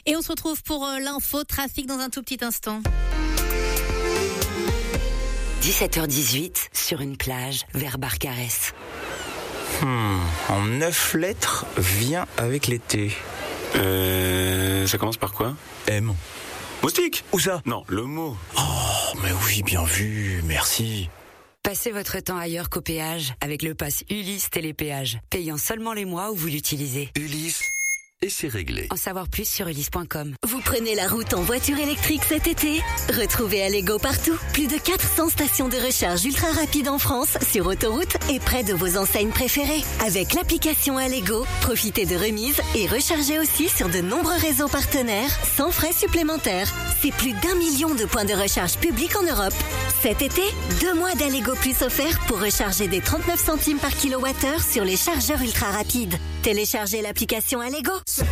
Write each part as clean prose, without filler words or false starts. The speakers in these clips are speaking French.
Et on se retrouve pour l'info trafic dans un tout petit instant. 17h18 sur une plage vers Barcarès. En 9 lettres, vient avec l'été. Ça commence par quoi? M. Moustique? Où ça? Non, le mot. Oh, mais oui, bien vu, merci. Passez votre temps ailleurs qu'au péage avec le pass Ulysse Télépéage, payant seulement les mois où vous l'utilisez. Ulysse, et c'est réglé. En savoir plus sur ulysse.com. Vous prenez la route en voiture électrique cet été? Retrouvez Allego partout. Plus de 400 stations de recharge ultra rapides en France, sur autoroute et près de vos enseignes préférées. Avec l'application Allego, profitez de remises et rechargez aussi sur de nombreux réseaux partenaires sans frais supplémentaires. C'est plus d'1 million de points de recharge publics en Europe. Cet été, 2 mois d'Allego Plus offerts pour recharger des 39 centimes par kilowattheure sur les chargeurs ultra rapides. Téléchargez l'application Allego.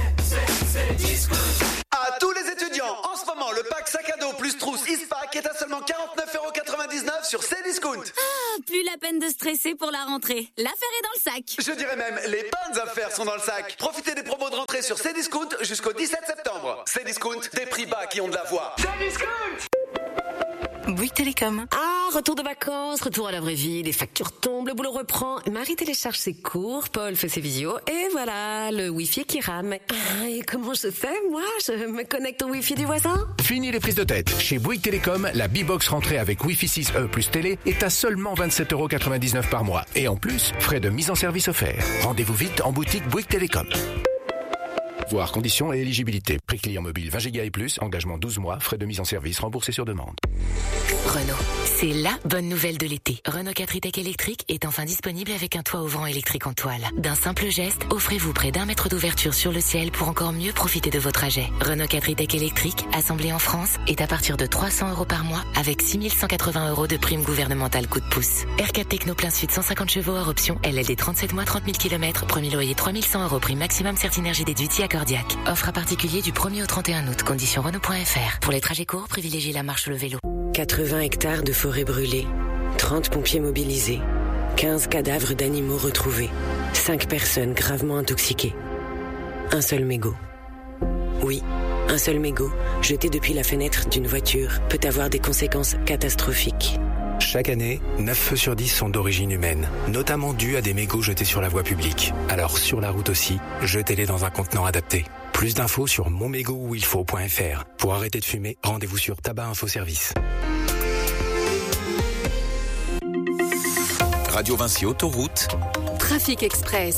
À tous les étudiants, en ce moment, le pack sac à dos plus trousse Eastpak est à seulement 49,99€ sur Cdiscount. Plus la peine de stresser pour la rentrée. L'affaire est dans le sac. Je dirais même, les bonnes affaires sont dans le sac. Profitez des promos de rentrée sur Cdiscount jusqu'au 17 septembre. Cdiscount, des prix bas qui ont de la voix. Cdiscount! Bouygues Télécom. Retour de vacances, retour à la vraie vie, les factures tombent, le boulot reprend, Marie télécharge ses cours, Paul fait ses visios, et voilà, le Wi-Fi qui rame. Et comment je fais, moi? Je me connecte au Wi-Fi du voisin? Fini les prises de tête. Chez Bouygues Télécom, la B-Box rentrée avec Wi-Fi 6E plus télé est à seulement 27,99€ par mois. Et en plus, frais de mise en service offerts. Rendez-vous vite en boutique Bouygues Télécom. Voir conditions et éligibilité. Prix client mobile 20 Go et plus, engagement 12 mois, frais de mise en service remboursés sur demande. Renault, c'est la bonne nouvelle de l'été. Renault 4 e-Tech électrique est enfin disponible avec un toit ouvrant électrique en toile. D'un simple geste, offrez-vous près d'1 mètre d'ouverture sur le ciel pour encore mieux profiter de vos trajets. Renault 4 e-Tech électrique, assemblé en France, est à partir de 300€ par mois avec 6180€ de prime gouvernementale coup de pouce. R4 Techno plein sud 150 chevaux hors option, LLD 37 mois 30 000 km, premier loyer 3100€, prime maximum Certinergie déduit à Cordiac. Offre à particulier du 1er au 31 août. Conditions Renault.fr. Pour les trajets courts, privilégiez la marche ou le vélo. 80 hectares de forêt brûlée, 30 pompiers mobilisés, 15 cadavres d'animaux retrouvés, 5 personnes gravement intoxiquées. Un seul mégot. Oui, un seul mégot, jeté depuis la fenêtre d'une voiture, peut avoir des conséquences catastrophiques. Chaque année, 9 feux sur 10 sont d'origine humaine, notamment dus à des mégots jetés sur la voie publique. Alors sur la route aussi, jetez-les dans un contenant adapté. Plus d'infos sur monmégotuilfaut.fr. Pour arrêter de fumer, rendez-vous sur Tabac Info Service. Radio Vinci Autoroute. Trafic Express.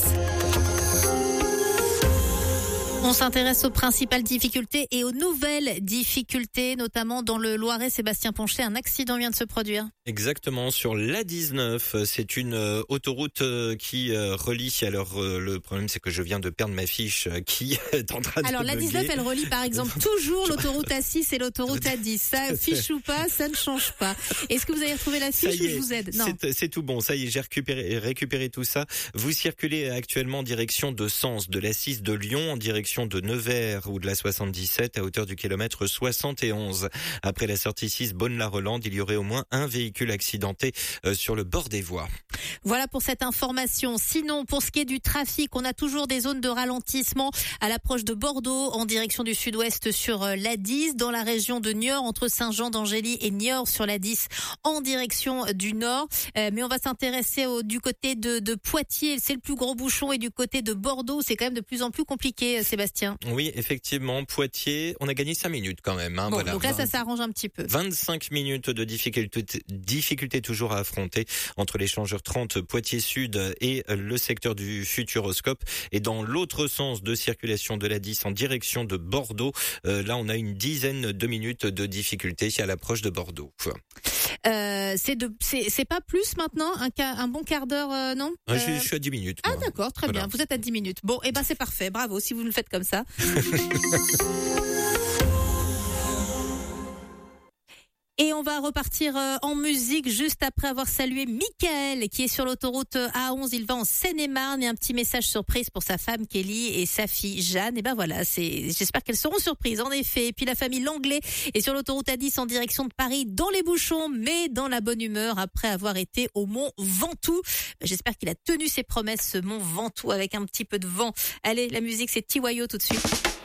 On s'intéresse aux principales difficultés et aux nouvelles difficultés, notamment dans le Loiret. Sébastien Ponchet, un accident vient de se produire. Exactement, sur l'A19. C'est une autoroute qui relie. Alors, le problème, c'est que je viens de perdre ma fiche qui est en train de Alors, l'A19, elle relie, par exemple, toujours l'autoroute A6 et l'autoroute A10. Ça, fiche ou pas, ça ne change pas. Est-ce que vous avez retrouvé la fiche ou je vous aide? Non. C'est tout bon. Ça y est, j'ai récupéré tout ça. Vous circulez actuellement en direction de Sens, de l'A6 de Lyon, en direction de Nevers ou de la 77 à hauteur du kilomètre 71. Après la sortie 6 Beaune-la-Rolande, il y aurait au moins un véhicule accidenté sur le bord des voies. Voilà pour cette information. Sinon, pour ce qui est du trafic, on a toujours des zones de ralentissement à l'approche de Bordeaux en direction du sud-ouest sur l'A10, dans la région de Niort entre Saint-Jean d'Angély et Niort sur l'A10 en direction du nord. Mais on va s'intéresser du côté de Poitiers, c'est le plus gros bouchon, et du côté de Bordeaux, c'est quand même de plus en plus compliqué, Sébastien. Oui, effectivement, Poitiers, on a gagné 5 minutes quand même. Bon, voilà. Donc là, ça s'arrange un petit peu. 25 minutes de difficulté toujours à affronter entre l'échangeur 30 Poitiers Sud et le secteur du Futuroscope. Et dans l'autre sens de circulation de l'A10 en direction de Bordeaux, là, on a une dizaine de minutes de difficulté à l'approche de Bordeaux. C'est pas plus maintenant, un bon quart d'heure, non? Je suis à 10 minutes. Moi. Ah d'accord, très bien, vous êtes à 10 minutes. Bon, et ben c'est parfait, bravo si vous le faites comme ça. Et on va repartir en musique juste après avoir salué Mickaël qui est sur l'autoroute A11. Il va en Seine-et-Marne, et un petit message surprise pour sa femme Kelly et sa fille Jeanne. Et ben voilà, j'espère qu'elles seront surprises en effet. Et puis la famille Langlais est sur l'autoroute A10 en direction de Paris, dans les bouchons mais dans la bonne humeur après avoir été au Mont Ventoux. J'espère qu'il a tenu ses promesses, ce Mont Ventoux, avec un petit peu de vent. Allez, la musique c'est Tiwayo tout de suite.